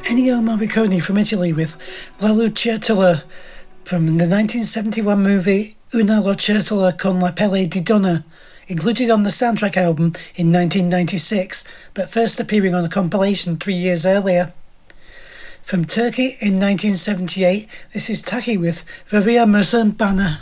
Ennio Morricone from Italy with La Lucertola from the 1971 movie Una lucertola con la pelle di donna, included on the soundtrack album in 1996, but first appearing on a compilation 3 years earlier. From Turkey in 1978, this is Taki with Varia Musun Bana.